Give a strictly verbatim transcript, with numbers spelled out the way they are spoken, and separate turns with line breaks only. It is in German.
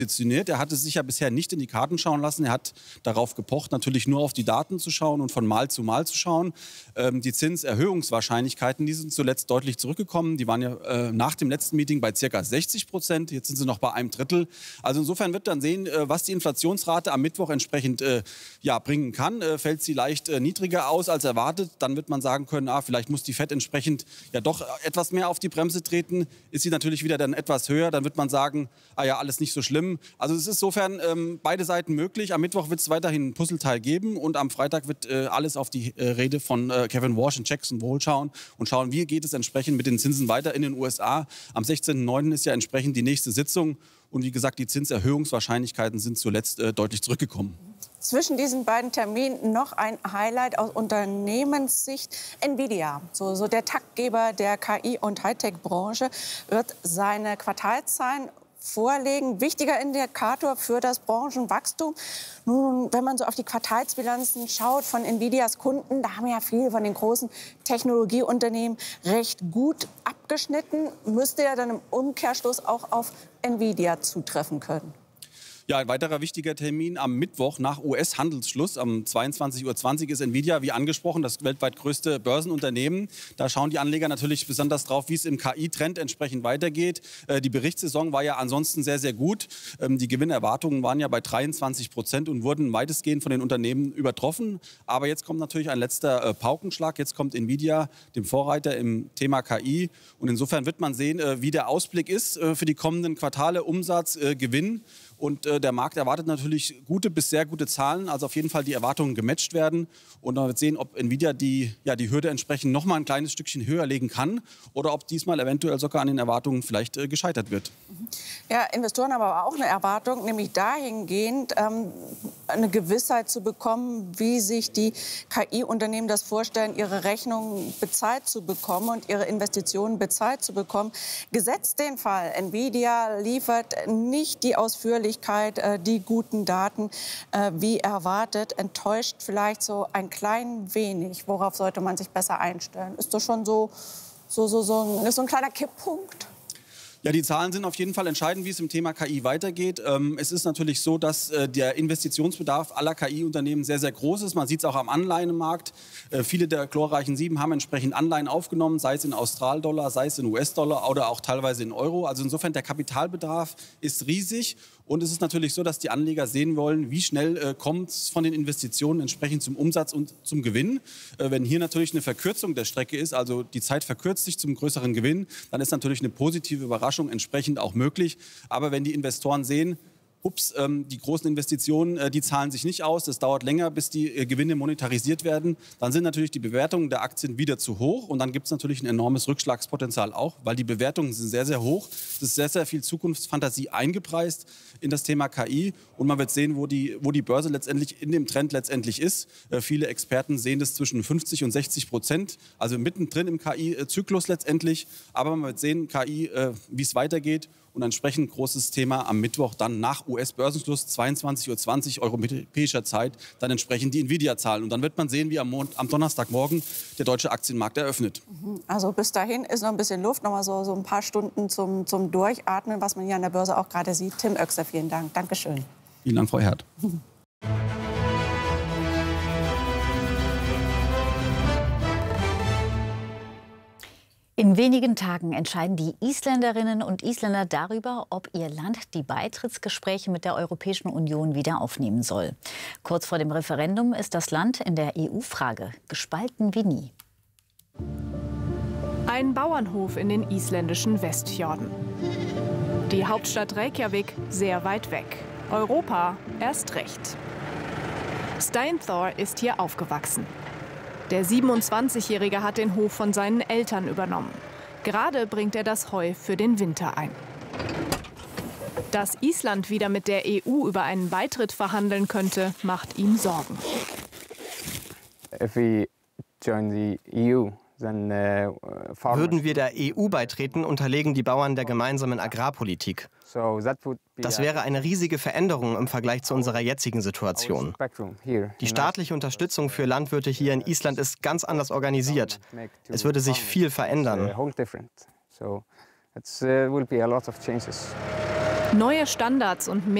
positioniert. Er hatte sich ja bisher nicht in die Karten schauen lassen. Er hat darauf gepocht, natürlich nur auf die Daten zu schauen und von Mal zu Mal zu schauen. Ähm, die Zinserhöhungswahrscheinlichkeiten, die sind zuletzt deutlich zurückgekommen. Die waren ja äh, nach dem letzten Meeting bei ca. sechzig Prozent. Jetzt sind sie noch bei einem Drittel. Also insofern wird dann sehen, äh, was die Inflationsrate am Mittwoch entsprechend äh, ja, bringen kann. Äh, fällt sie leicht äh, niedriger aus als erwartet, dann wird man sagen können, ah, vielleicht muss die Fed entsprechend ja doch etwas mehr auf die Bremse treten. Ist sie natürlich wieder dann etwas höher, dann wird man sagen, ah ja, alles nicht so schlimm. Also es ist insofern ähm, beide Seiten möglich. Am Mittwoch wird es weiterhin ein Puzzleteil geben und am Freitag wird äh, alles auf die äh, Rede von äh, Kevin Warsh und Jackson Hole schauen und schauen, wie geht es entsprechend mit den Zinsen weiter in den U S A. Am sechzehnten neunten ist ja entsprechend die nächste Sitzung und wie gesagt, die Zinserhöhungswahrscheinlichkeiten sind zuletzt äh, deutlich zurückgekommen.
Zwischen diesen beiden Terminen noch ein Highlight aus Unternehmenssicht. Nvidia, so, so der Taktgeber der K I- und Hightech-Branche, wird seine Quartalszahlen vorlegen. Wichtiger Indikator für das Branchenwachstum. Nun, wenn man so auf die Quartalsbilanzen schaut von Nvidias Kunden, da haben ja viele von den großen Technologieunternehmen recht gut abgeschnitten. Müsste ja dann im Umkehrschluss auch auf Nvidia zutreffen können.
Ja, ein weiterer wichtiger Termin am Mittwoch nach U S-Handelsschluss. Um zweiundzwanzig Uhr zwanzig ist Nvidia, wie angesprochen, das weltweit größte Börsenunternehmen. Da schauen die Anleger natürlich besonders drauf, wie es im K I-Trend entsprechend weitergeht. Die Berichtssaison war ja ansonsten sehr, sehr gut. Die Gewinnerwartungen waren ja bei dreiundzwanzig Prozent und wurden weitestgehend von den Unternehmen übertroffen. Aber jetzt kommt natürlich ein letzter Paukenschlag. Jetzt kommt Nvidia, dem Vorreiter im Thema K I. Und insofern wird man sehen, wie der Ausblick ist für die kommenden Quartale, Umsatz, Gewinn. Und äh, der Markt erwartet natürlich gute bis sehr gute Zahlen, also auf jeden Fall die Erwartungen gematcht werden. Und man wird sehen, ob Nvidia die, ja, die Hürde entsprechend noch mal ein kleines Stückchen höher legen kann oder ob diesmal eventuell sogar an den Erwartungen vielleicht äh, gescheitert wird.
Ja, Investoren haben aber auch eine Erwartung, nämlich dahingehend ähm, eine Gewissheit zu bekommen, wie sich die K I-Unternehmen das vorstellen, ihre Rechnungen bezahlt zu bekommen und ihre Investitionen bezahlt zu bekommen. Gesetzt den Fall, Nvidia liefert nicht die Ausführlichkeit, die guten Daten, wie erwartet, enttäuscht vielleicht so ein klein wenig. Worauf sollte man sich besser einstellen? Ist das schon so, so, so, so, ein, so ein kleiner Kipppunkt?
Ja, die Zahlen sind auf jeden Fall entscheidend, wie es im Thema K I weitergeht. Ähm, es ist natürlich so, dass äh, der Investitionsbedarf aller K I-Unternehmen sehr, sehr groß ist. Man sieht es auch am Anleihenmarkt. Äh, viele der glorreichen Sieben haben entsprechend Anleihen aufgenommen, sei es in Australdollar, sei es in U S-Dollar oder auch teilweise in Euro. Also insofern, der Kapitalbedarf ist riesig. Und es ist natürlich so, dass die Anleger sehen wollen, wie schnell äh, kommt es von den Investitionen entsprechend zum Umsatz und zum Gewinn. Äh, wenn hier natürlich eine Verkürzung der Strecke ist, also die Zeit verkürzt sich zum größeren Gewinn, dann ist natürlich eine positive Überraschung entsprechend auch möglich. Aber wenn die Investoren sehen, ups, ähm, die großen Investitionen, äh, die zahlen sich nicht aus, das dauert länger, bis die äh, Gewinne monetarisiert werden, dann sind natürlich die Bewertungen der Aktien wieder zu hoch und dann gibt es natürlich ein enormes Rückschlagspotenzial auch, weil die Bewertungen sind sehr, sehr hoch. Es ist sehr, sehr viel Zukunftsfantasie eingepreist in das Thema K I und man wird sehen, wo die, wo die Börse letztendlich in dem Trend letztendlich ist. Äh, viele Experten sehen das zwischen fünfzig und sechzig Prozent, also mittendrin im K I-Zyklus letztendlich, aber man wird sehen, K I, äh, wie es weitergeht. Und entsprechend großes Thema am Mittwoch dann nach U S-Börsenschluss, zweiundzwanzig Uhr zwanzig europäischer Zeit, dann entsprechend die Nvidia-Zahlen. Und dann wird man sehen, wie am, Mon am Donnerstagmorgen der deutsche Aktienmarkt eröffnet.
Also bis dahin ist noch ein bisschen Luft, noch mal so, so ein paar Stunden zum, zum Durchatmen, was man hier an der Börse auch gerade sieht. Tim Oechsler, vielen Dank. Dankeschön.
Vielen Dank, Frau Herd.
In wenigen Tagen entscheiden die Isländerinnen und Isländer darüber, ob ihr Land die Beitrittsgespräche mit der Europäischen Union wieder aufnehmen soll. Kurz vor dem Referendum ist das Land in der E U-Frage gespalten wie nie.
Ein Bauernhof in den isländischen Westfjorden. Die Hauptstadt Reykjavik sehr weit weg. Europa erst recht. Steinthor ist hier aufgewachsen. Der siebenundzwanzigjährige hat den Hof von seinen Eltern übernommen. Gerade bringt er das Heu für den Winter ein. Dass Island wieder mit der E U über einen Beitritt verhandeln könnte, macht ihm Sorgen.
If we join the E U, then, uh,
Würden wir der E U beitreten, unterlegen die Bauern der gemeinsamen Agrarpolitik. Das wäre eine riesige Veränderung im Vergleich zu unserer jetzigen Situation. Die staatliche Unterstützung für Landwirte hier in Island ist ganz anders organisiert. Es würde sich viel verändern.
Neue Standards und mehr